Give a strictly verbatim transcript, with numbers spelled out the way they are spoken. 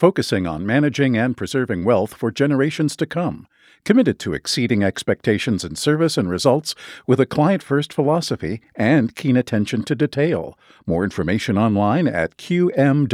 focusing on managing and preserving wealth for generations to come. Committed to exceeding expectations in service and results with a client-first philosophy and keen attention to detail. More information online at q m